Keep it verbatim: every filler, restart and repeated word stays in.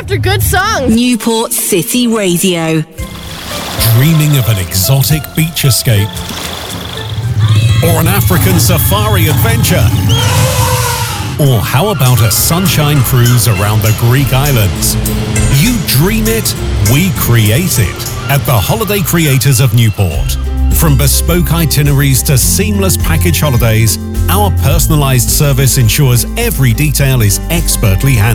after good songs. Newport City Radio. Dreaming of an exotic beach escape? Or an African safari adventure? Or how about a sunshine cruise around the Greek islands? You dream it, we create it at the Holiday Creators of Newport. From bespoke itineraries to seamless package holidays, our personalised service ensures every detail is expertly handled.